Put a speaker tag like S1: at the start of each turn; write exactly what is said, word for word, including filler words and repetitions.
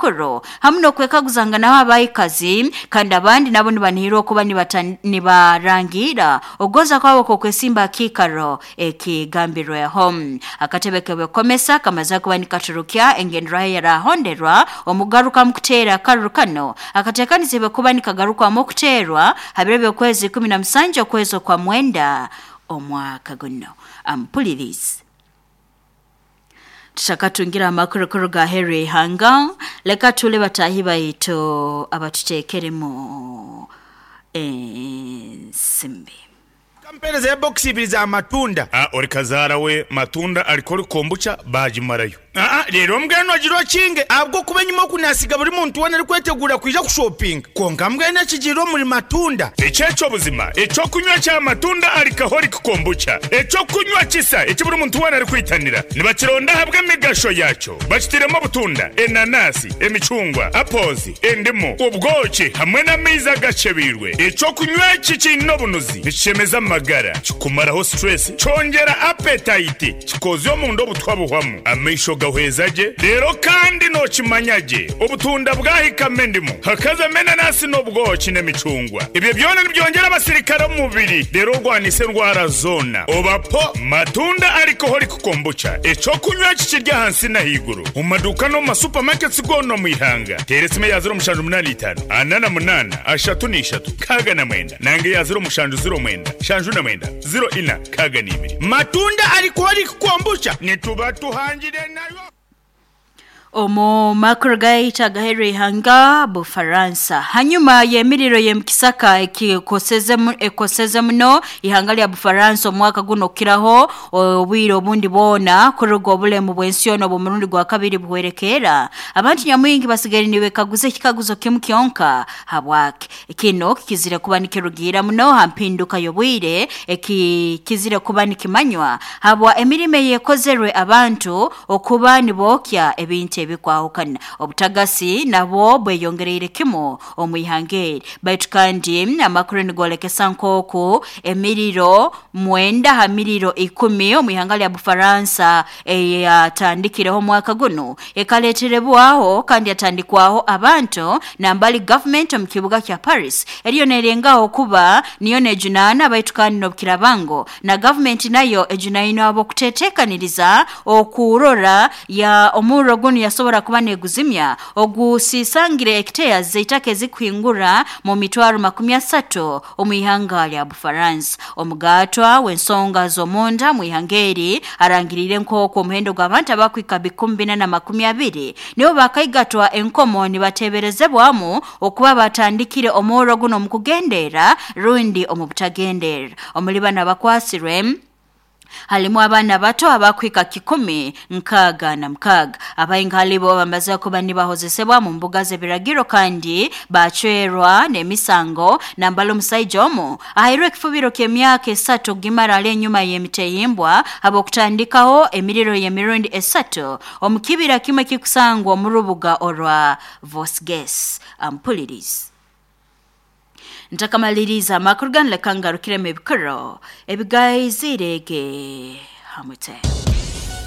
S1: mukuru hamno kwekaguzanga naho abayikazi kandi abandi nabo nibanihiro kuba nibarangira ogoza kwabo ko kwesimba kikaro ekigambiro ya home akatebekebwe komesa kamaza kuba nikaturukya engendra yara honderwa omugaruka mukutera karukano akatekanizebe kuba nikagaruka mu kuterwa habirebe kwezi kumi na musanju kwezo kwa mwenda omwaka guno ampulirize Tushakatungira amakuru ga Harry Hanga leka tule batahiba ito abatutekeremo ensimbi
S2: Kampeni za box ibiri za matunda
S3: ah orikazara we matunda alikori kombucha bajimarayo
S2: ah ah rero mbweno giro kinge abwo kubenyimo kunasiga buri muntu wana ari kwetegura kwija ku shopping konka mbwene kigiro muri matunda
S3: ecyeco buzima eco kunywa cya matunda alikahori kombucha eco kunywa kisa eki buri muntu wana ari kwitanira nibakironda habwe migasho yacho bakitiremo butunda enanasi emicungwa apozi endimo ubwoki hamwe na miza gacebirwe eco kunywa iki kintu bunuzi bicemeza magara kikumaraho stress chongera appetite kikozo mu ndo butwabuhwamu amisho gahwezaje rero kandi no kimanyaje ubutunda bwahikame ndimo hakaza mena nasi no bwoki n'emicungwa ibyo byone nibyongera abasirikare mu mubiri rero rwanise ndwara zona obapo matunda ariko hori kukombucha eco kunywa kikirya hansi na higuru mu maduka no ma supermarkets gono mu ihanga teresime ya zero mushanju munani itanu anana munana ashatu ni ishatu kaga na mwenda nange ya zero mushanju zero mwenda shanju na mwenda zero ina kaga ni ibiri
S2: matunda ariko hori kukombucha nituba tuhangire nayo
S1: Omo makurgaita Harry Hanga Bufaransa hanyuma yemiriro yemkisaka ekikoseze ekoseze muno ihangali ya Bufaransa omwaka guno kiraho obwiro bundi bona kurugo bule mu bwensiono bo murundi gwa kabiri buwerekera abantu nyamwingi basigari niwe kaguze kikaguzo kimukionka habwake kino kizire kuba nikirugira muno hampinduka yobwire eki kizire kuba nikimanywa habwa emirime yekozerwe abantu okuba nibokya ebintu ebikwahukana obutagasi nabo bweyongereire kimo omuyihangeri baitu kandi amakuru nigolekesa nkoko emiriro mwenda hamiriro ikumi omuyihangali ya Bufaransa eyatandikireho mwaka guno ekaleterebwaho kandi yatandikwaho abantu nambali government omukibuga kya Paris eriyo nerengaho kuba niyo nejunana baitu kandi nobukirabango na government nayo ejunaino abo kutetekaniriza okurora ya omuro guno yasobora kuba neguzimya ogusisangire hectares zeitake zikwingura mu mitwaro makumi asatu omuyihangali ya Bufaransa omugatwa wensonga zomonda muihangeri arangirire nkoko omuhendo gw'abantu abakwika bikumi na makumi abiri nibo bakayigatwa enkomo ni bateberezebwamu okuba batandikire omuro guno mukugendera rundi omubutagendera omulibana bakwasirwe halimu abana bato abakwika kikumi nkaga na mkaga abayingali bo bambaza kuba nibahozesebwa mu mbuga zebiragiro kandi bachwerwa nemisango nambalo musaijomo ahirwe kifubiro kemyaka esatu gimara ale nyuma yemiteyimbwa abo kutandikaho emiriro yemirundi esatu omukibira kimwe kikusangwa mu rubuga orwa Vosges ampulirize Ntakamaliriza makurgan lekangarukire mebikaro ebigayizirege hamute